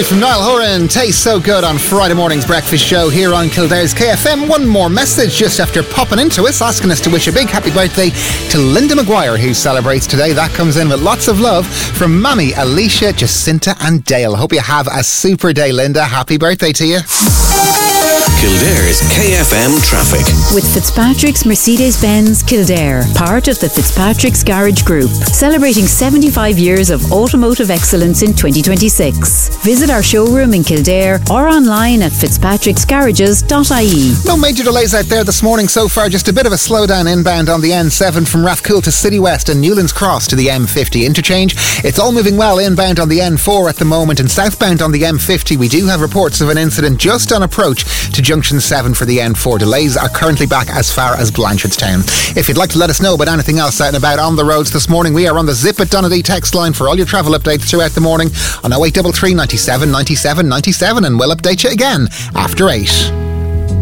new from Niall Horan, Tastes So Good on Friday morning's breakfast show here on Kildare's KFM. One more message just after popping into us, asking us to wish a big happy birthday to Linda Maguire, who celebrates today. That comes in with lots of love from Mammy, Alicia, Jacinta and Dale. Hope you have a super day, Linda. Happy birthday to you. Kildare's KFM traffic. With Fitzpatrick's Mercedes-Benz Kildare, part of the Fitzpatrick's Garage Group, celebrating 75 years of automotive excellence in 2026. Visit our showroom in Kildare or online at fitzpatricksgarages.ie. No major delays out there this morning so far, just a bit of a slowdown inbound on the N7 from Rathcoole to City West and Newlands Cross to the M50 interchange. It's all moving well inbound on the N4 at the moment, and southbound on the M50 we do have reports of an incident just on approach to Junction 7 for the N4. Delays are currently back as far as Blanchardstown. If you'd like to let us know about anything else out and about on the roads this morning, we are on the Zip at Donadee text line for all your travel updates throughout the morning on 0833 97 97 97, and we'll update you again after 8.